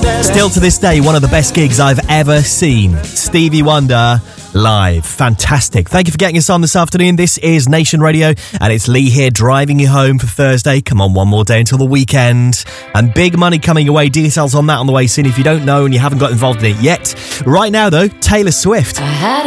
Still to this day, one of the best gigs I've ever seen. Stevie Wonder live. Fantastic. Thank you for getting us on this afternoon. This is Nation Radio, and it's Lee here driving you home for Thursday. Come on, one more day until the weekend. And big money coming away. Details on that on the way soon if you don't know and you haven't got involved in it yet. Right now, though, Taylor Swift.